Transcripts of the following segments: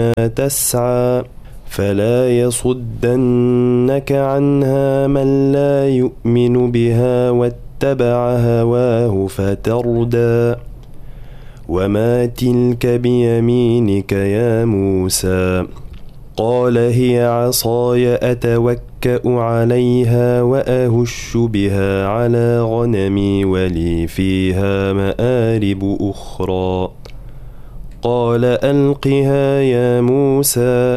تسعى فلا يصدنك عنها من لا يؤمن بها واتبع هواه فتردى وما تلك بيمينك يا موسى قال هي عصاي أتوكأ عليها وأهش بها على غنمي ولي فيها مآرب أخرى قال ألقها يا موسى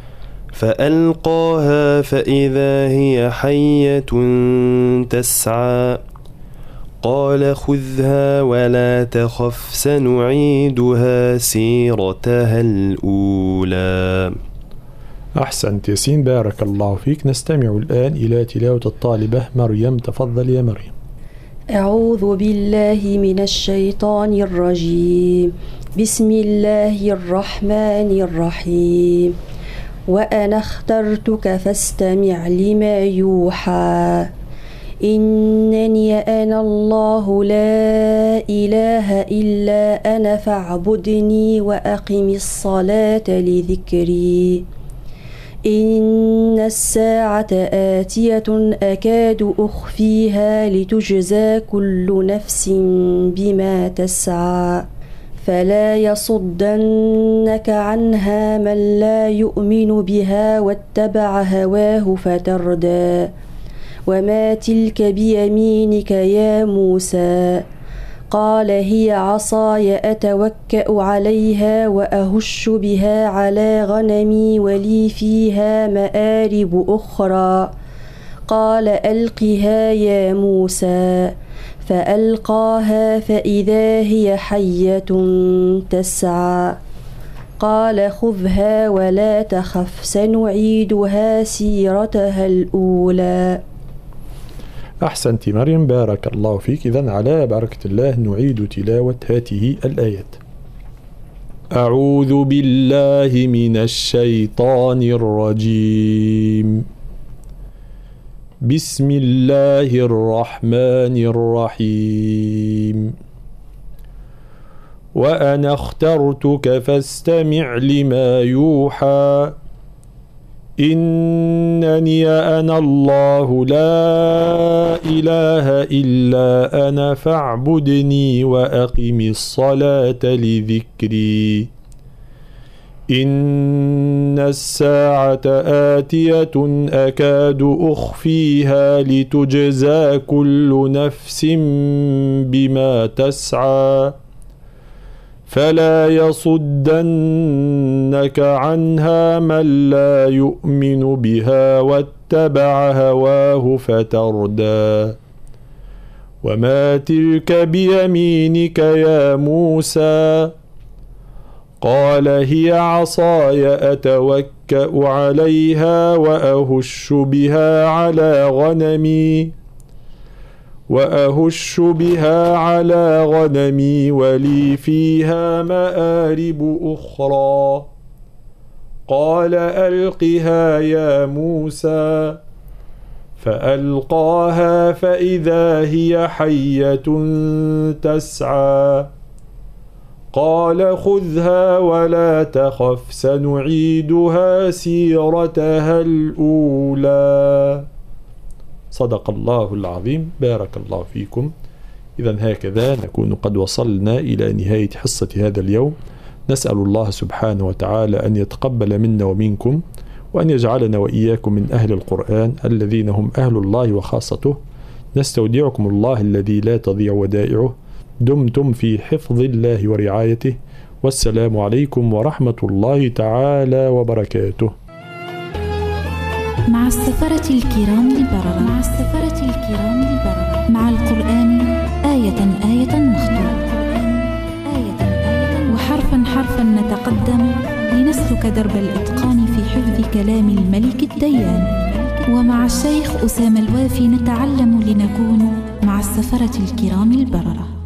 فألقاها فإذا هي حية تسعى قال خذها ولا تخف سنعيدها سيرتها الأولى. أحسنت ياسين، بارك الله فيك. نستمع الآن إلى تلاوة الطالبة مريم. تفضل يا مريم. أعوذ بالله من الشيطان الرجيم. بسم الله الرحمن الرحيم. وأنا اخترتك فاستمع لما يوحى إنني أنا الله لا إله إلا أنا فاعبدني وأقم الصلاة لذكري إن الساعة آتية أكاد أخفيها لتجزى كل نفس بما تسعى فلا يصدنك عنها من لا يؤمن بها واتبع هواه فتردى وما تلك بيمينك يا موسى قال هي عصاي أتوكأ عليها وأهش بها على غنمي ولي فيها مآرب أخرى قال ألقها يا موسى فألقاها فإذا هي حية تسعى قال خذها ولا تخف سنعيدها سيرتها الأولى. أحسنت مريم، بارك الله فيك. إذن على بركة الله نعيد تلاوة هذه الآيات. أعوذ بالله من الشيطان الرجيم. بسم الله الرحمن الرحيم. وأنا اخترتك فاستمع لما يوحى إنني أنا الله لا إله إلا أنا فاعبدني وأقم الصلاة لذكري إن الساعة آتية أكاد أخفيها لتجزى كل نفس بما تسعى فلا يصدنك عنها من لا يؤمن بها واتبع هواه فتردى وما تلك بيمينك يا موسى قال هي عصاي أتوكأ عليها وأهش بها على غنمي ولي فيها مآرب أخرى قال ألقها يا موسى فألقاها فإذا هي حية تسعى قال خذها ولا تخف سنعيدها سيرتها الأولى. صدق الله العظيم، بارك الله فيكم. إذن هكذا نكون قد وصلنا إلى نهاية حصة هذا اليوم. نسأل الله سبحانه وتعالى أن يتقبل منا ومنكم وأن يجعلنا وإياكم من أهل القرآن الذين هم أهل الله وخاصته. نستودعكم الله الذي لا تضيع ودائعه. دمتم في حفظ الله ورعايته، والسلام عليكم ورحمة الله تعالى وبركاته. مع السفرة الكرام البررة، مع القرآن آية نخطو وحرفا نتقدم لنسلك درب الإتقان في حفظ كلام الملك الديان. ومع الشيخ أسامة الوافي نتعلم لنكون مع السفرة الكرام البررة.